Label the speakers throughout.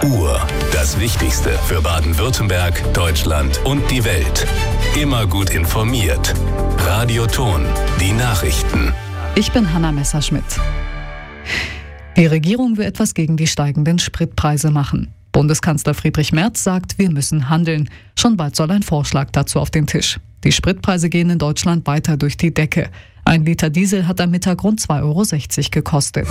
Speaker 1: Uhr. Das Wichtigste für Baden-Württemberg, Deutschland und die Welt. Immer gut informiert. Radio Ton, die Nachrichten.
Speaker 2: Ich bin Hanna Messerschmidt. Die Regierung will etwas gegen die steigenden Spritpreise machen. Bundeskanzler Friedrich Merz sagt, wir müssen handeln. Schon bald soll ein Vorschlag dazu auf den Tisch. Die Spritpreise gehen in Deutschland weiter durch die Decke. 1 Liter Diesel hat am Mittag rund 2,60 € gekostet.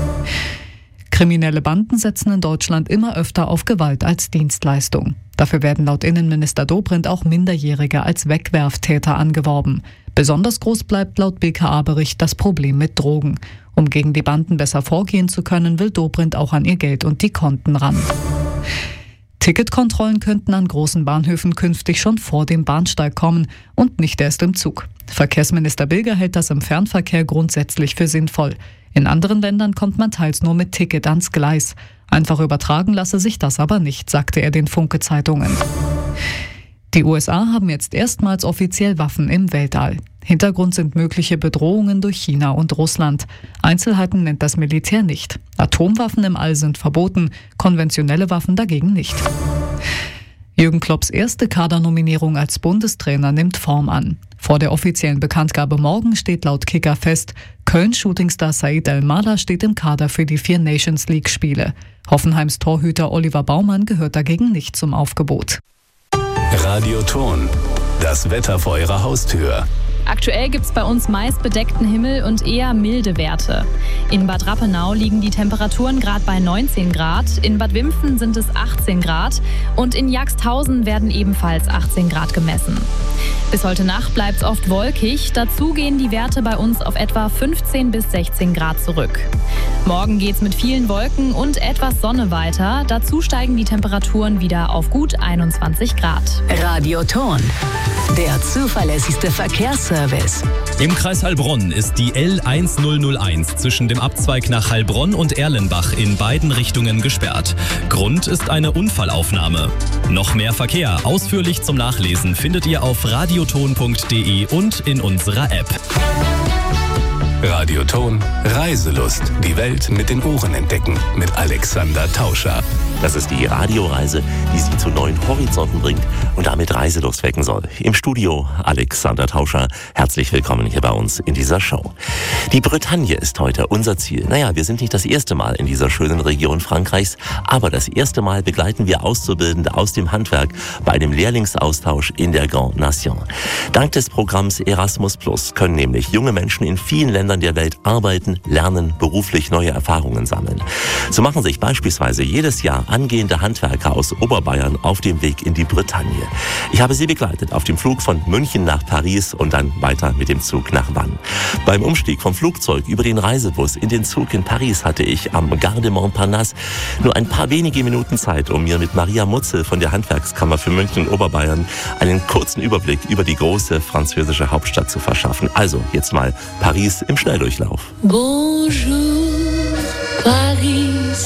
Speaker 2: Kriminelle Banden setzen in Deutschland immer öfter auf Gewalt als Dienstleistung. Dafür werden laut Innenminister Dobrindt auch Minderjährige als Wegwerftäter angeworben. Besonders groß bleibt laut BKA-Bericht das Problem mit Drogen. Um gegen die Banden besser vorgehen zu können, will Dobrindt auch an ihr Geld und die Konten ran. Ticketkontrollen könnten an großen Bahnhöfen künftig schon vor dem Bahnsteig kommen und nicht erst im Zug. Verkehrsminister Bilger hält das im Fernverkehr grundsätzlich für sinnvoll. In anderen Ländern kommt man teils nur mit Ticket ans Gleis. Einfach übertragen lasse sich das aber nicht, sagte er den Funke-Zeitungen. Die USA haben jetzt erstmals offiziell Waffen im Weltall. Hintergrund sind mögliche Bedrohungen durch China und Russland. Einzelheiten nennt das Militär nicht. Atomwaffen im All sind verboten, konventionelle Waffen dagegen nicht. Jürgen Klopps erste Kadernominierung als Bundestrainer nimmt Form an. Vor der offiziellen Bekanntgabe morgen steht laut Kicker fest, Köln-Shootingstar Said El-Mada steht im Kader für die 4 Nations League-Spiele. Hoffenheims Torhüter Oliver Baumann gehört dagegen nicht zum Aufgebot.
Speaker 1: Radio Ton, das Wetter vor Ihrer Haustür.
Speaker 3: Aktuell gibt es bei uns meist bedeckten Himmel und eher milde Werte. In Bad Rappenau liegen die Temperaturen gerade bei 19 Grad, in Bad Wimpfen sind es 18 Grad und in Jagsthausen werden ebenfalls 18 Grad gemessen. Bis heute Nacht bleibt es oft wolkig, dazu gehen die Werte bei uns auf etwa 15 bis 16 Grad zurück. Morgen geht's mit vielen Wolken und etwas Sonne weiter, dazu steigen die Temperaturen wieder auf gut 21 Grad.
Speaker 4: Radio Ton, der zuverlässigste Verkehrsservice.
Speaker 5: Im Kreis Heilbronn ist die L1001 zwischen dem Abzweig nach Heilbronn und Erlenbach in beiden Richtungen gesperrt. Grund ist eine Unfallaufnahme. Noch mehr Verkehr ausführlich zum Nachlesen findet ihr auf radioton.de und in unserer App.
Speaker 1: Radio Ton, Reiselust. Die Welt mit den Ohren entdecken. Mit Alexander Tauscher.
Speaker 6: Das ist die Radioreise, die Sie zu neuen Horizonten bringt und damit Reiselust wecken soll. Im Studio Alexander Tauscher. Herzlich willkommen hier bei uns in dieser Show. Die Bretagne ist heute unser Ziel. Naja, wir sind nicht das erste Mal in dieser schönen Region Frankreichs, aber das erste Mal begleiten wir Auszubildende aus dem Handwerk bei einem Lehrlingsaustausch in der Grande Nation. Dank des Programms Erasmus Plus können nämlich junge Menschen in vielen Ländern der Welt arbeiten, lernen, beruflich neue Erfahrungen sammeln. So machen sich beispielsweise jedes Jahr angehende Handwerker aus Oberbayern auf dem Weg in die Bretagne. Ich habe sie begleitet auf dem Flug von München nach Paris und dann weiter mit dem Zug nach Vannes. Beim Umstieg vom Flugzeug über den Reisebus in den Zug in Paris hatte ich am Gare de Montparnasse nur ein paar wenige Minuten Zeit, um mir mit Maria Mutzel von der Handwerkskammer für München und Oberbayern einen kurzen Überblick über die große französische Hauptstadt zu verschaffen. Also jetzt mal Paris im Schnelldurchlauf.
Speaker 7: Bonjour, Paris.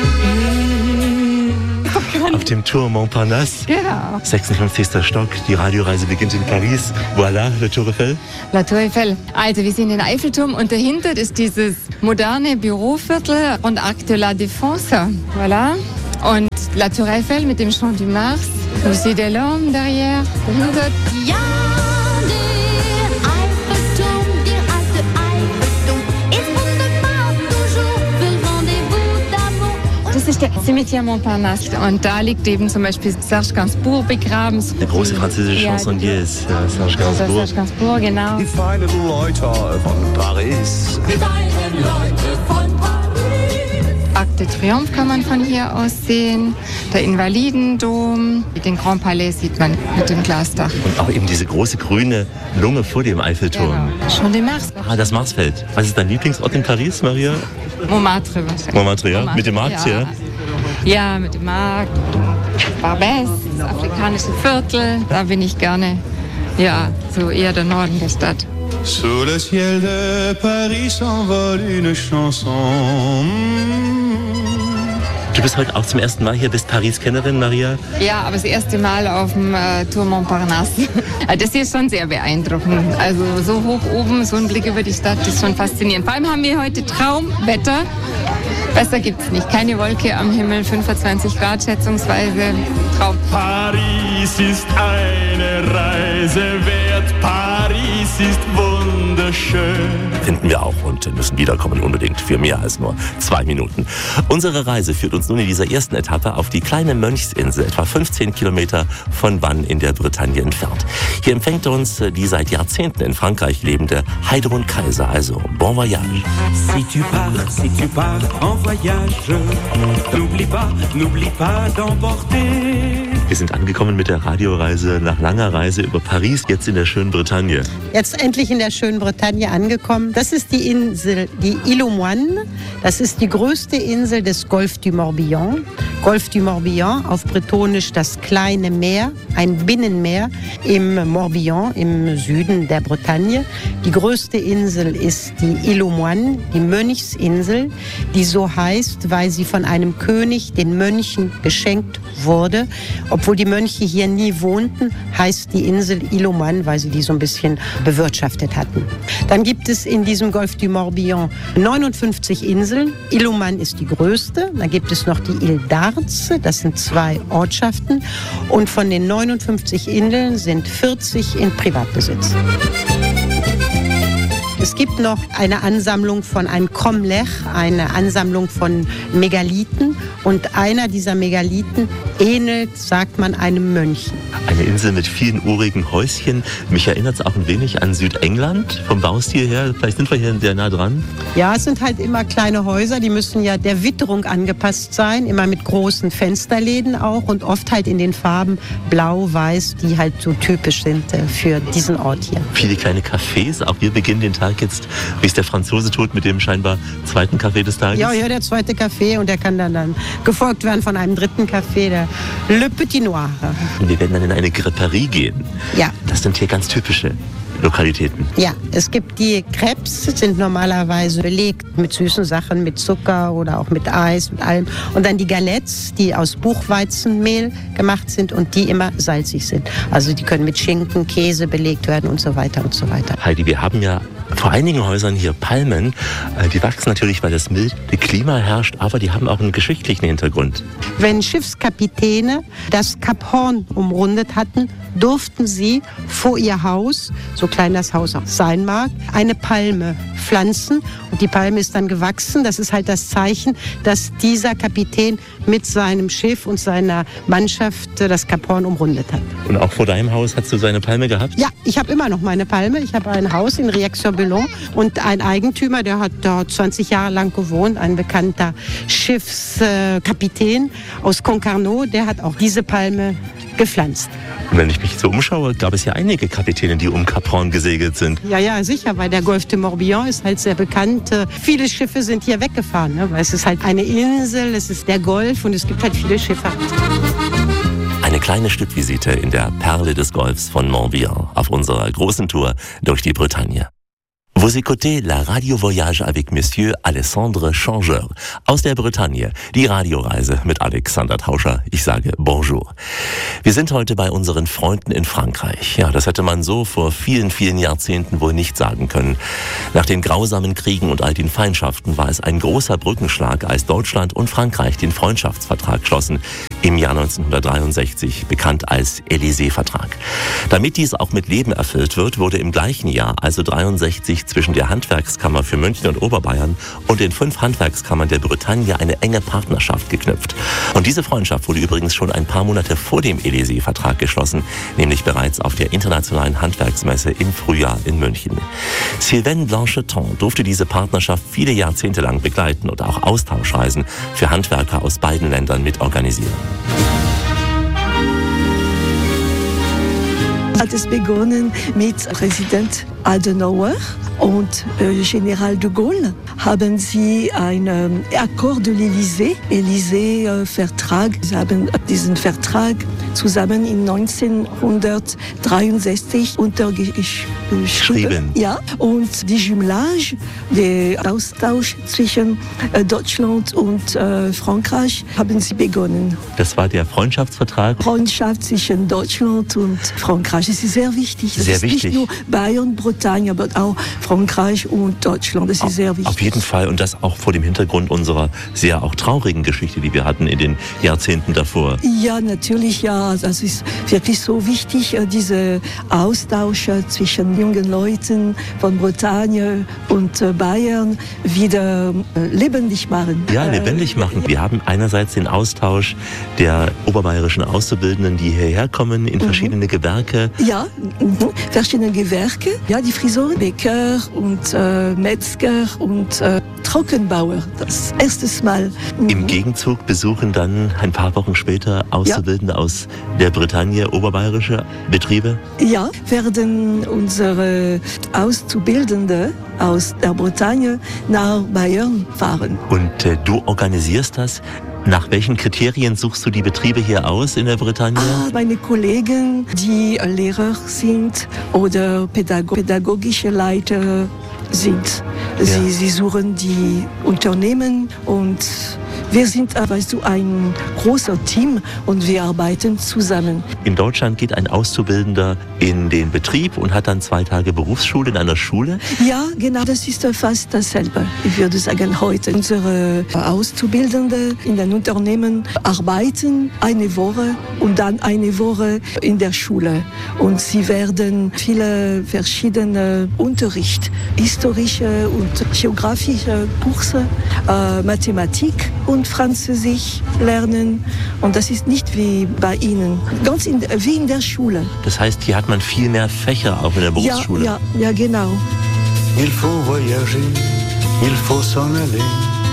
Speaker 6: Auf dem Tour Montparnasse,
Speaker 8: Genau.
Speaker 6: 56. Stock, die Radioreise beginnt in Paris. Voilà, le Tour Eiffel.
Speaker 8: La Tour Eiffel. Also wir sind in Eiffelturm und dahinter ist dieses moderne Büroviertel und Arc de la Défense. Voilà. Und La Tour Eiffel mit dem Champ du Mars. Musée des Lormes derrière. Dahinter.
Speaker 7: Ja, der Eiffelturm, der alte Eiffelturm ist wunderbar, toujours für Rendezvous d'amour.
Speaker 8: Das ist der Cimetière Montparnasse. Und da liegt eben zum Beispiel Serge Gainsbourg begraben.
Speaker 6: Der große französische Chansonnier ist Serge Gainsbourg.
Speaker 8: Serge Gainsbourg, genau.
Speaker 9: Die feinen Leute von Paris.
Speaker 7: Die feinen Leute von Paris.
Speaker 8: Arc de Triomphe kann man von hier aus sehen. Der Invalidendom. Den Grand Palais sieht man mit dem Glasdach.
Speaker 6: Und auch eben diese große grüne Lunge vor dem Eiffelturm.
Speaker 8: Genau. Champ de Mars.
Speaker 6: Ah, das Marsfeld. Was ist dein Lieblingsort in Paris, Maria?
Speaker 8: Montmartre wahrscheinlich.
Speaker 6: Montmartre, ja? Mit dem Markt, ja?
Speaker 8: Ja, mit dem Markt. Barbès, das afrikanische Viertel. Da bin ich gerne. Ja, so eher der Norden der Stadt.
Speaker 9: Sous le ciel de Paris s'envole une chanson.
Speaker 6: Du bist heute auch zum ersten Mal hier, bist Paris-Kennerin, Maria?
Speaker 8: Ja, aber das erste Mal auf dem Tour Montparnasse. Das hier ist schon sehr beeindruckend. Also so hoch oben, so ein Blick über die Stadt, ist schon faszinierend. Vor allem haben wir heute Traumwetter. Besser gibt's nicht. Keine Wolke am Himmel, 25 Grad schätzungsweise. Traum.
Speaker 9: Paris ist eine Reise wert, Paris ist wunderschön.
Speaker 6: Finden wir auch und müssen wiederkommen unbedingt für mehr als nur 2 Minuten. Unsere Reise führt uns nun in dieser ersten Etappe auf die kleine Mönchsinsel, etwa 15 Kilometer von Vannes in der Bretagne entfernt. Hier empfängt uns die seit Jahrzehnten in Frankreich lebende Heidrun Kaiser, also bon voyage.
Speaker 10: Si tu pars en voyage, n'oublie pas d'emporter.
Speaker 6: Wir sind angekommen mit der Radioreise nach langer Reise über Paris, jetzt in der schönen Bretagne.
Speaker 11: Jetzt endlich in der schönen Bretagne angekommen. Das ist die Insel, die Île aux Moines. Das ist die größte Insel des Golf du Morbihan. Golf du Morbihan, auf Bretonisch das kleine Meer, ein Binnenmeer im Morbihan, im Süden der Bretagne. Die größte Insel ist die Île aux Moines, die Mönchsinsel, die so heißt, weil sie von einem König den Mönchen geschenkt wurde. Obwohl die Mönche hier nie wohnten, heißt die Insel Île aux Moines, weil sie die so ein bisschen bewirtschaftet hatten. Dann gibt es in diesem Golf du Morbihan 59 Inseln. Île aux Moines ist die größte. Dann gibt es noch die Île d'Arz, das sind 2 Ortschaften. Und von den 59 Inseln sind 40 in Privatbesitz. Es gibt noch eine Ansammlung von einem Cromlech, eine Ansammlung von Megalithen. Und einer dieser Megalithen ähnelt, sagt man, einem Mönchen.
Speaker 6: Eine Insel mit vielen urigen Häuschen. Mich erinnert es auch ein wenig an Südengland vom Baustil her. Vielleicht sind wir hier sehr nah dran.
Speaker 11: Ja, es sind halt immer kleine Häuser. Die müssen ja der Witterung angepasst sein. Immer mit großen Fensterläden auch. Und oft halt in den Farben blau, weiß, die halt so typisch sind für diesen Ort hier.
Speaker 6: Viele kleine Cafés. Auch wir beginnen den Tag jetzt, wie es der Franzose tut, mit dem scheinbar zweiten Kaffee des Tages.
Speaker 11: Ja, der zweite Kaffee. Und der kann dann gefolgt werden von einem dritten Kaffee, der Le Petit Noir.
Speaker 6: Und wir werden dann in eine Creperie gehen.
Speaker 11: Ja.
Speaker 6: Das sind hier ganz typische Lokalitäten.
Speaker 11: Ja, es gibt die Crepes, sind normalerweise belegt mit süßen Sachen, mit Zucker oder auch mit Eis, mit allem. Und dann die Galettes, die aus Buchweizenmehl gemacht sind und die immer salzig sind. Also die können mit Schinken, Käse belegt werden und so weiter und so weiter.
Speaker 6: Heidi, wir haben ja vor einigen Häusern hier Palmen. Die wachsen natürlich, weil das milde Klima herrscht, aber die haben auch einen geschichtlichen Hintergrund.
Speaker 11: Wenn Schiffskapitäne das Kap Horn umrundet hatten, durften sie vor ihr Haus, so klein das Haus auch sein mag, eine Palme pflanzen. Und die Palme ist dann gewachsen. Das ist halt das Zeichen, dass dieser Kapitän mit seinem Schiff und seiner Mannschaft das Kap Horn umrundet hat.
Speaker 6: Und auch vor deinem Haus hast du so eine Palme gehabt?
Speaker 11: Ja, ich habe immer noch meine Palme. Ich habe ein Haus in Rieux-sur-Bellon und ein Eigentümer, der hat dort 20 Jahre lang gewohnt, ein bekannter Schiffskapitän aus Concarneau, der hat auch diese Palme gepflanzt.
Speaker 6: Und wenn ich mich so umschaue, gab es ja einige Kapitäne, die um Kap Horn gesegelt sind.
Speaker 11: Ja, sicher, weil der Golf de Morbihan ist halt sehr bekannt. Viele Schiffe sind hier weggefahren, ne? Weil es ist halt eine Insel, es ist der Golf und es gibt halt viele Schiffe.
Speaker 6: Eine kleine Stückvisite in der Perle des Golfs von Morbihan auf unserer großen Tour durch die Bretagne. Vous écoutez la Radio Voyage avec Monsieur Alessandre Changeur aus der Bretagne, die Radioreise mit Alexander Tauscher. Ich sage Bonjour. Wir sind heute bei unseren Freunden in Frankreich. Ja, das hätte man so vor vielen, vielen Jahrzehnten wohl nicht sagen können. Nach den grausamen Kriegen und all den Feindschaften war es ein großer Brückenschlag, als Deutschland und Frankreich den Freundschaftsvertrag schlossen, im Jahr 1963, bekannt als Élysée-Vertrag. Damit dies auch mit Leben erfüllt wird, wurde im gleichen Jahr, also 63, zwischen der Handwerkskammer für München und Oberbayern und den 5 Handwerkskammern der Bretagne eine enge Partnerschaft geknüpft. Und diese Freundschaft wurde übrigens schon ein paar Monate vor dem Élysée-Vertrag geschlossen, nämlich bereits auf der Internationalen Handwerksmesse im Frühjahr in München. Sylvain Blancheton durfte diese Partnerschaft viele Jahrzehnte lang begleiten und auch Austauschreisen für Handwerker aus beiden Ländern mit organisieren.
Speaker 12: Hat es begonnen mit Präsident Adenauer und General de Gaulle. Haben sie einen Accord de l'Élysée-Vertrag. Sie haben diesen Vertrag zusammen in 1963 untergeschrieben. Ja, und die Jumelage, der Austausch zwischen Deutschland und Frankreich haben sie begonnen.
Speaker 6: Das war der Freundschaftsvertrag?
Speaker 12: Freundschaft zwischen Deutschland und Frankreich. Das ist sehr wichtig. Das
Speaker 6: sehr
Speaker 12: ist
Speaker 6: wichtig.
Speaker 12: Nicht nur Bayern, Bretagne, aber auch Frankreich und Deutschland. Das ist sehr wichtig.
Speaker 6: Auf jeden Fall, und das auch vor dem Hintergrund unserer sehr auch traurigen Geschichte, die wir hatten in den Jahrzehnten davor.
Speaker 12: Ja, natürlich, ja. Das ist wirklich so wichtig, diese Austausche zwischen jungen Leuten von Bretagne und Bayern wieder lebendig machen.
Speaker 6: Ja, lebendig machen. Wir haben einerseits den Austausch der oberbayerischen Auszubildenden, die hierher kommen in verschiedene Gewerke.
Speaker 12: Ja, verschiedene Gewerke. Ja, die Friseure, Bäcker und Metzger und Trockenbauer. Das erste Mal.
Speaker 6: Im Gegenzug besuchen dann ein paar Wochen später Auszubildende aus der Bretagne oberbayerische Betriebe?
Speaker 12: Ja, werden unsere Auszubildende aus der Bretagne nach Bayern fahren.
Speaker 6: Und du organisierst das? Nach welchen Kriterien suchst du die Betriebe hier aus in der Bretagne?
Speaker 12: Meine Kollegen, die Lehrer sind oder pädagogische Leiter sind. Sie suchen die Unternehmen und wir sind, weißt du, ein großer Team und wir arbeiten zusammen.
Speaker 6: In Deutschland geht ein Auszubildender in den Betrieb und hat dann 2 Tage Berufsschule in einer Schule?
Speaker 12: Ja, genau, das ist fast dasselbe. Ich würde sagen, heute unsere Auszubildende in den Unternehmen arbeiten eine Woche und dann eine Woche in der Schule. Und sie werden viele verschiedene Unterricht, historische und geografische Kurse, Mathematik und Französisch lernen. Und das ist nicht wie bei Ihnen, wie in der Schule.
Speaker 6: Das heißt, hier hat man viel mehr Fächer auch in der Berufsschule.
Speaker 12: Ja, genau.
Speaker 9: Il faut voyager, il faut s'en aller,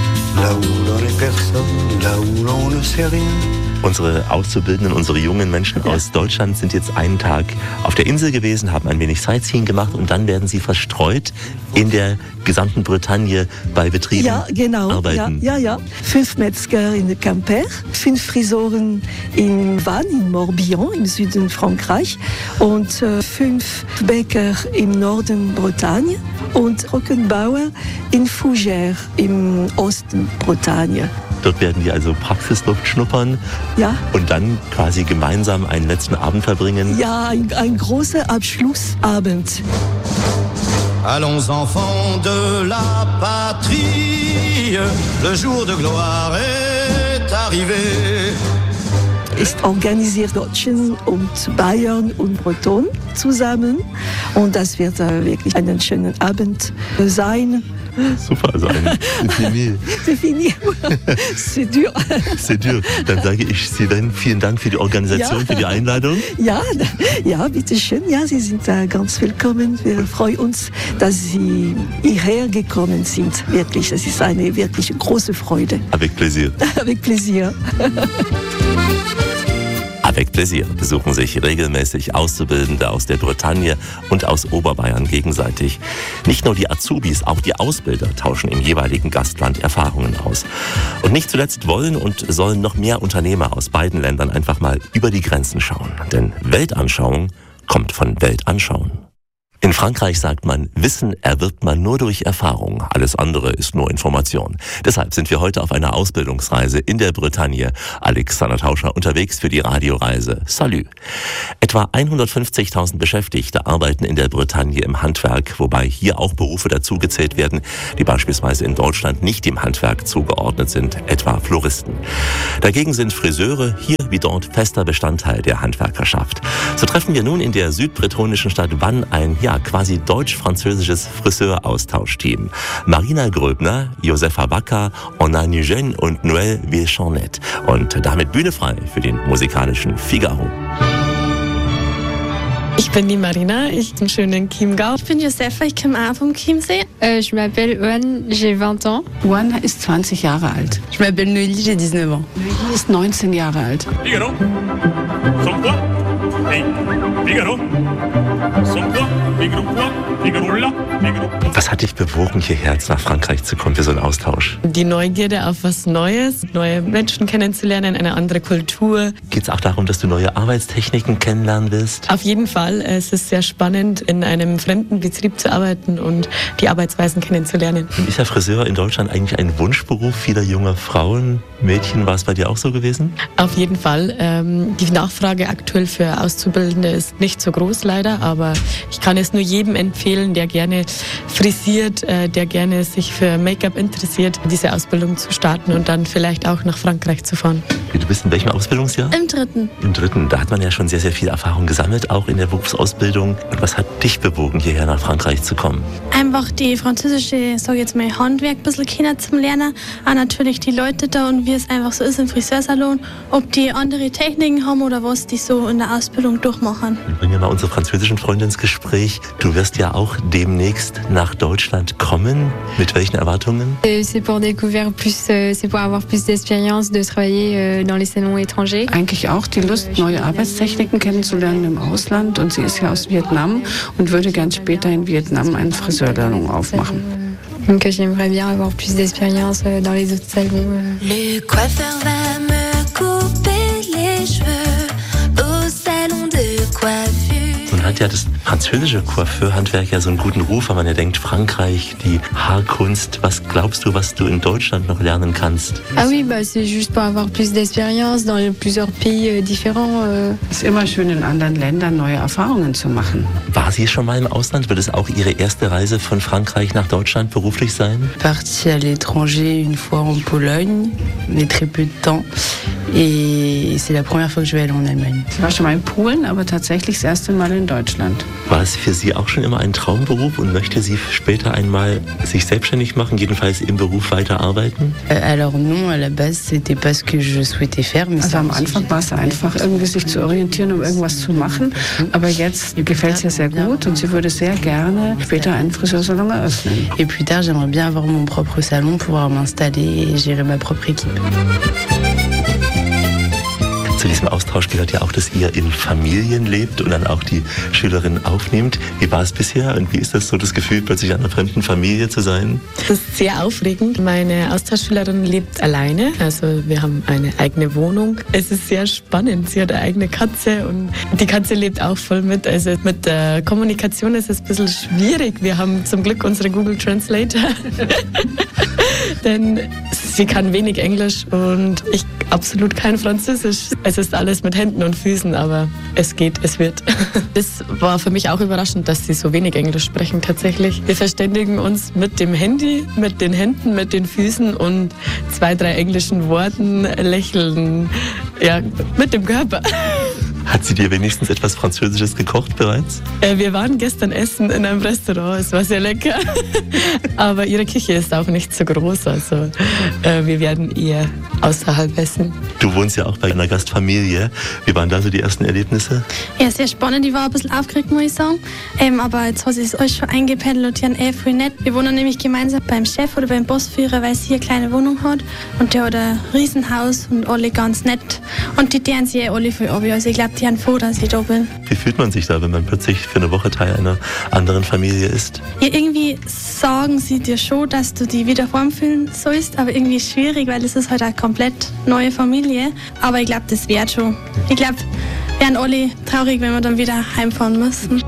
Speaker 9: là où l'on est personne, là où l'on ne sait rien.
Speaker 6: Unsere Auszubildenden, unsere jungen Menschen aus Deutschland sind jetzt einen Tag auf der Insel gewesen, haben ein wenig Sightseeing gemacht und dann werden sie verstreut in der gesamten Bretagne bei Betrieben arbeiten.
Speaker 12: Ja. 5 Metzger in der Quimper, 5 Frisoren in Vannes, in Morbihan, im Süden Frankreich und 5 Bäcker im Norden Bretagne und Trockenbauer in Fougères im Osten Bretagne.
Speaker 6: Dort werden die also Praxisluft schnuppern und dann quasi gemeinsam einen letzten Abend verbringen.
Speaker 12: Ja, ein großer Abschlussabend.
Speaker 13: Allons enfants de la patrie, le jour de gloire est arrivé.
Speaker 12: Ist organisiert Deutschen und Bayern und Breton zusammen und das wird wirklich einen schönen Abend sein.
Speaker 6: Super, also ein
Speaker 12: Definier. C'est dur.
Speaker 6: C'est dur. Dann sage ich Sylvain, vielen Dank für die Organisation, für die Einladung.
Speaker 12: Ja, bitteschön. Ja, Sie sind ganz willkommen. Wir freuen uns, dass Sie hierher gekommen sind. Wirklich, das ist eine wirklich große Freude.
Speaker 6: Avec plaisir.
Speaker 12: Avec plaisir.
Speaker 6: Avec plaisir besuchen sich regelmäßig Auszubildende aus der Bretagne und aus Oberbayern gegenseitig. Nicht nur die Azubis, auch die Ausbilder tauschen im jeweiligen Gastland Erfahrungen aus. Und nicht zuletzt wollen und sollen noch mehr Unternehmer aus beiden Ländern einfach mal über die Grenzen schauen. Denn Weltanschauung kommt von Weltanschauen. In Frankreich sagt man, Wissen erwirbt man nur durch Erfahrung. Alles andere ist nur Information. Deshalb sind wir heute auf einer Ausbildungsreise in der Bretagne. Alexander Tauscher unterwegs für die Radioreise. Salut! Etwa 150.000 Beschäftigte arbeiten in der Bretagne im Handwerk, wobei hier auch Berufe dazugezählt werden, die beispielsweise in Deutschland nicht dem Handwerk zugeordnet sind, etwa Floristen. Dagegen sind Friseure hier wie dort fester Bestandteil der Handwerkerschaft. So treffen wir nun in der südbretonischen Stadt Vannes ein quasi deutsch-französisches Friseur-Austauschteam. Marina Gröbner, Josefa Backer, Ona Nugent und Noël Viechonet. Und damit Bühne frei für den musikalischen Figaro.
Speaker 14: Ich bin die Marina, ich bin schön in Chiemgau.
Speaker 15: Ich bin Josefa, ich komme auch vom Chiemsee. Je m'appelle Owen, j'ai 20 ans.
Speaker 16: Owen ist 20 Jahre alt.
Speaker 15: Je m'appelle Neuilly, j'ai 19 ans.
Speaker 16: Neuilly ist 19 Jahre alt.
Speaker 17: Figaro, son quoi? Hey, Figaro, son quoi? Figaro quoi? Figaro là? Figaro quoi?
Speaker 6: Was hat dich bewogen, hierher nach Frankreich zu kommen für so einen Austausch?
Speaker 14: Die Neugierde auf was Neues, neue Menschen kennenzulernen, eine andere Kultur.
Speaker 6: Geht es auch darum, dass du neue Arbeitstechniken kennenlernen willst?
Speaker 14: Auf jeden Fall. Es ist sehr spannend, in einem fremden Betrieb zu arbeiten und die Arbeitsweisen kennenzulernen.
Speaker 6: Ist der Friseur in Deutschland eigentlich ein Wunschberuf vieler junger Frauen, Mädchen? War es bei dir auch so gewesen?
Speaker 14: Auf jeden Fall. Die Nachfrage aktuell für für Auszubildende ist nicht so groß leider, aber ich kann es nur jedem empfehlen, der gerne frisiert, der gerne sich für Make-up interessiert, diese Ausbildung zu starten und dann vielleicht auch nach Frankreich zu fahren.
Speaker 6: Du bist in welchem Ausbildungsjahr?
Speaker 15: Im 3.
Speaker 6: Im 3. Da hat man ja schon sehr, sehr viel Erfahrung gesammelt, auch in der Berufsausbildung. Und was hat dich bewogen, hierher nach Frankreich zu kommen?
Speaker 15: Einfach die französische, sag ich jetzt mal, Handwerk ein bisschen kennen zum Lernen. Auch natürlich die Leute da und wie es einfach so ist im Friseursalon. Ob die andere Techniken haben oder was die so in der Ausbildung durchmachen.
Speaker 6: Bringen wir mal unsere französischen Freunde ins Gespräch. Du wirst ja auch demnächst nach Deutschland kommen. Mit welchen Erwartungen?
Speaker 18: C'est pour découvrir plus, c'est pour avoir plus d'expérience de travailler dans les salons étrangers.
Speaker 16: Eigentlich auch die Lust, neue Arbeitstechniken kennenzulernen im Ausland. Und sie ist ja aus Vietnam und würde gern später in Vietnam einen Friseursalon aufmachen.
Speaker 18: Donc j'aimerais bien avoir plus d'expérience dans les autres salons.
Speaker 7: Le coiffeur va me couper les cheveux au salon de coiffure.
Speaker 6: Nun hat ja das französische Coiffeurhandwerk ja so einen guten Ruf, weil man ja denkt, Frankreich, die Haarkunst. Was glaubst du, was du in Deutschland noch lernen kannst?
Speaker 18: Ah oui, bah c'est juste pour avoir plus d'expérience dans plusieurs pays différents.
Speaker 16: Es ist immer schön, in anderen Ländern neue Erfahrungen zu machen.
Speaker 6: War sie schon mal im Ausland? Wird es auch ihre erste Reise von Frankreich nach Deutschland beruflich sein?
Speaker 19: Partie à l'étranger une fois en Pologne, mais très peu de temps. Et c'est la première fois que je vais aller en Allemagne.
Speaker 16: Ich war schon mal in Polen, aber tatsächlich das erste Mal in Deutschland.
Speaker 6: War es für Sie auch schon immer ein Traumberuf und möchte sie später einmal sich selbstständig machen, jedenfalls im Beruf weiterarbeiten?
Speaker 19: Alors non, à la base c'était pas ce que je souhaitais faire.
Speaker 16: Also am Anfang war es einfach, irgendwie sich zu orientieren, um irgendwas zu machen. Aber jetzt gefällt es ihr sehr gut und sie würde sehr gerne später einen Friseursalon eröffnen.
Speaker 19: Et plus tard, j'aimerais bien avoir mon propre salon, pouvoir m'installer et gérer ma propre équipe.
Speaker 6: Zu diesem Austausch gehört ja auch, dass ihr in Familien lebt und dann auch die Schülerinnen aufnehmt. Wie war es bisher und wie ist das so, das Gefühl, plötzlich in einer fremden Familie zu sein?
Speaker 14: Das ist sehr aufregend. Meine Austauschschülerin lebt alleine, also wir haben eine eigene Wohnung. Es ist sehr spannend. Sie hat eine eigene Katze und die Katze lebt auch voll mit. Also mit der Kommunikation ist es ein bisschen schwierig. Wir haben zum Glück unsere Google Translator. Denn sie kann wenig Englisch und ich absolut kein Französisch. Es ist alles mit Händen und Füßen, aber es geht, es wird. Das war für mich auch überraschend, dass sie so wenig Englisch sprechen tatsächlich. Wir verständigen uns mit dem Handy, mit den Händen, mit den Füßen und 2, 3 englischen Worten, lächeln, ja, mit dem Körper.
Speaker 6: Hat sie dir wenigstens etwas Französisches gekocht bereits?
Speaker 14: Wir waren gestern essen in einem Restaurant, es war sehr lecker. Aber ihre Küche ist auch nicht so groß, also wir werden eher außerhalb essen.
Speaker 6: Du wohnst ja auch bei einer Gastfamilie. Wie waren da so die ersten Erlebnisse?
Speaker 15: Ja, sehr spannend. Ich war ein bisschen aufgeregt, muss ich sagen. Aber jetzt hat sich das alles schon eingependelt und die haben voll nett. Wir wohnen nämlich gemeinsam beim Chef oder beim Bossführer, weil sie eine kleine Wohnung hat. Und der hat ein Riesenhaus und alle ganz nett. Und die deren sich alle voll ab. Also ich glaube, die haben froh, dass ich da bin.
Speaker 6: Wie fühlt man sich da, wenn man plötzlich für eine Woche Teil einer anderen Familie ist?
Speaker 15: Ja, irgendwie sagen sie dir schon, dass du dich wieder heimfühlen sollst, aber irgendwie schwierig, weil es ist halt eine komplett neue Familie. Aber ich glaube, das wird schon. Ich glaube, wir werden alle traurig, wenn wir dann wieder heimfahren müssen.